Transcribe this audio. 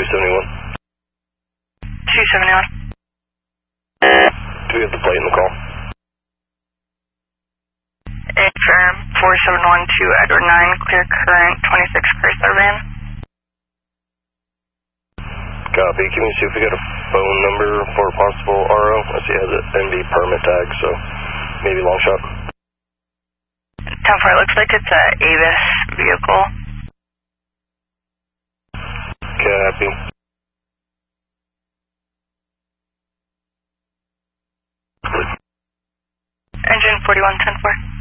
271. 271. Do we have the plate in the call? Affirm 4712 Edward 9, clear current 26 Chrysler van. Copy. Can you see if we got a phone number for a possible RO? I see it has an NB permit tag, so maybe long shot. 10-4, looks like it's a Avis vehicle. Copy. Engine 4110-4.